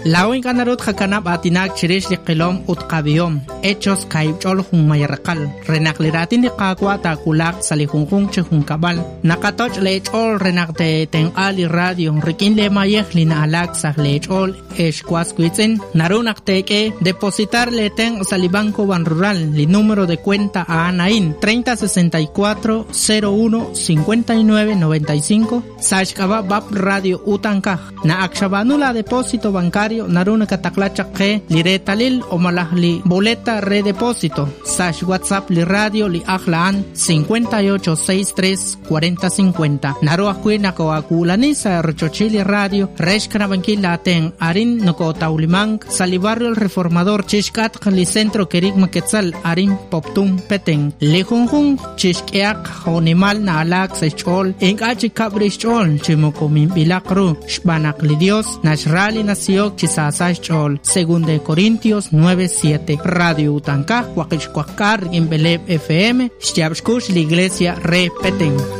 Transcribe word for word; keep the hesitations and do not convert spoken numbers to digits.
Lawin kanarut hakanap atinak chirish li qilom utqabiyom. Hechos kaibchol hun mayarqal. Renakliratin li qaqwa takulak salihunjung chihun kabal. Nakatoch lechol renakte ten ali radio. Rikin le mayek lina alak sah lechol eshkwas kuitzen. Narunak teke depositar le ten salibanco ban rural. Li número de cuenta a Anain treinta sesenta y cuatro cero uno cincuenta y nueve noventa y cinco. Sashkaba bab radio utankaj. Na akshabanula depósito bancario naruna kataklacha ke liretalil o malahli boleta redepósito. Sash WhatsApp li radio li ahlaan cincuenta y ocho sesenta y tres cuarenta cincuenta. Naru akwina ko akulani sa rochochili radio reshkana bankila ten arin noko taulimang salibarrio el reformador chishkat li centro kerigma quetzal arin poptum peteng lejunjun chishkeak honimal na alak sechol enkachi kabrishol chimoko mimbilakru shbanak li Dios nashrali nació chisasach chol según de Corintios nueve siete. Radio Utankaj Huaquichcuacar en Beleb F M Shtiabshkush la iglesia repeten.